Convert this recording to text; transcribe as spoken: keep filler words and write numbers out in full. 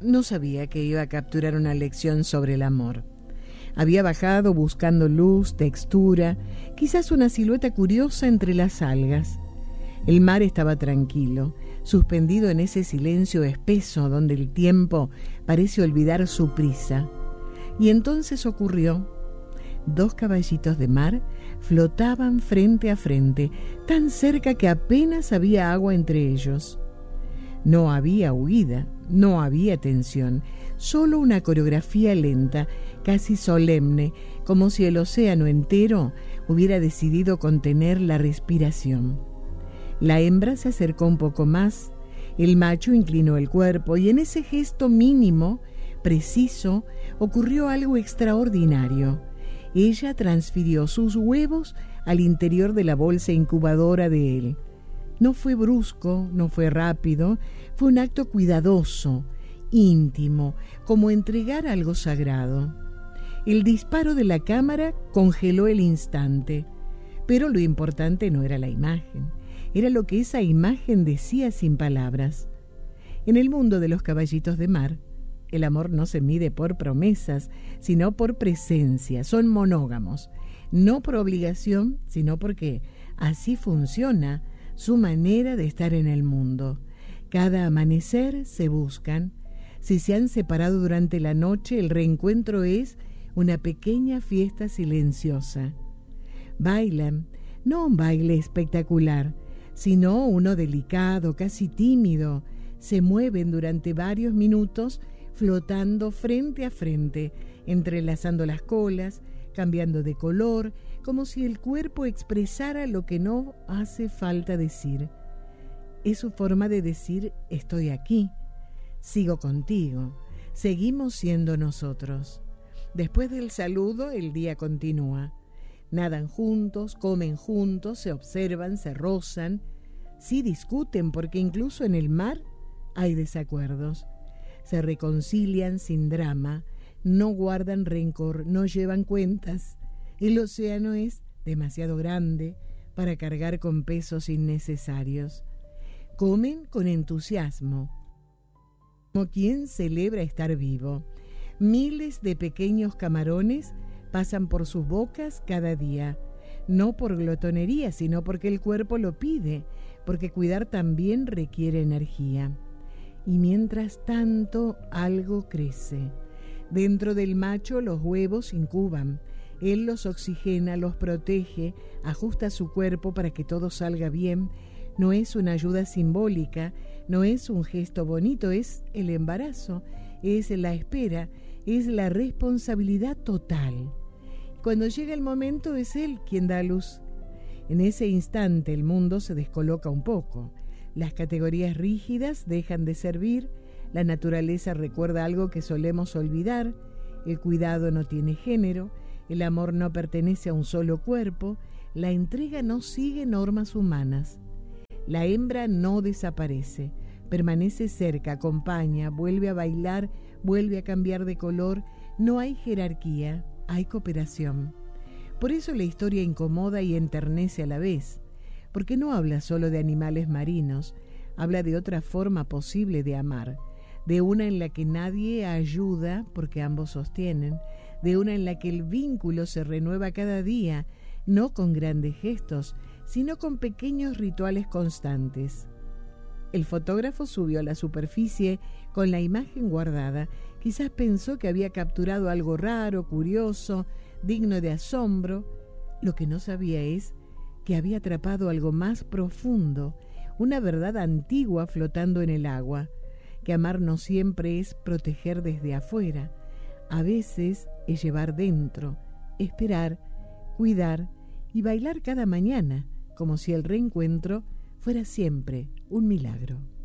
no sabía que iba a capturar una lección sobre el amor. Había bajado buscando luz, textura, quizás una silueta curiosa entre las algas. El mar estaba tranquilo, suspendido en ese silencio espeso donde el tiempo parece olvidar su prisa. Y entonces ocurrió. Dos caballitos de mar flotaban frente a frente, tan cerca que apenas había agua entre ellos. No había huida, no había tensión, solo una coreografía lenta, casi solemne, como si el océano entero hubiera decidido contener la respiración. La hembra se acercó un poco más, el macho inclinó el cuerpo y en ese gesto mínimo, preciso, ocurrió algo extraordinario. Ella transfirió sus huevos al interior de la bolsa incubadora de él. No fue brusco, no fue rápido, fue un acto cuidadoso, íntimo, como entregar algo sagrado. El disparo de la cámara congeló el instante, pero lo importante no era la imagen, era lo que esa imagen decía sin palabras. En el mundo de los caballitos de mar, el amor no se mide por promesas, sino por presencia. Son monógamos, no por obligación, sino porque así funciona su manera de estar en el mundo. Cada amanecer se buscan. Si se han separado durante la noche, el reencuentro es una pequeña fiesta silenciosa. Bailan, no un baile espectacular, sino uno delicado, casi tímido. Se mueven durante varios minutos, flotando frente a frente, entrelazando las colas, cambiando de color, como si el cuerpo expresara lo que no hace falta decir. Es su forma de decir: estoy aquí, sigo contigo, seguimos siendo nosotros. Después del saludo, el día continúa. Nadan juntos, comen juntos, se observan, se rozan. Sí discuten, porque incluso en el mar hay desacuerdos. Se reconcilian sin drama, no guardan rencor, no llevan cuentas. El océano es demasiado grande para cargar con pesos innecesarios. Comen con entusiasmo, como quien celebra estar vivo. Miles de pequeños camarones pasan por sus bocas cada día, no por glotonería, sino porque el cuerpo lo pide, porque cuidar también requiere energía. Y mientras tanto algo crece. Dentro del macho los huevos incuban. Él los oxigena, los protege, ajusta su cuerpo para que todo salga bien. No es una ayuda simbólica, no es un gesto bonito, es el embarazo, es la espera, es la responsabilidad total. Cuando llega el momento es él quien da luz. En ese instante el mundo se descoloca un poco. Las categorías rígidas dejan de servir, la naturaleza recuerda algo que solemos olvidar, el cuidado no tiene género, el amor no pertenece a un solo cuerpo, la entrega no sigue normas humanas. La hembra no desaparece, permanece cerca, acompaña, vuelve a bailar, vuelve a cambiar de color. No hay jerarquía, hay cooperación. Por eso la historia incomoda y enternece a la vez, porque no habla solo de animales marinos, habla de otra forma posible de amar, de una en la que nadie ayuda porque ambos sostienen, de una en la que el vínculo se renueva cada día, no con grandes gestos, sino con pequeños rituales constantes. El fotógrafo subió a la superficie con la imagen guardada. Quizás pensó que había capturado algo raro, curioso, digno de asombro. Lo que no sabía es que había atrapado algo más profundo, una verdad antigua flotando en el agua, que amar no siempre es proteger desde afuera, a veces es llevar dentro, esperar, cuidar y bailar cada mañana, como si el reencuentro fuera siempre un milagro.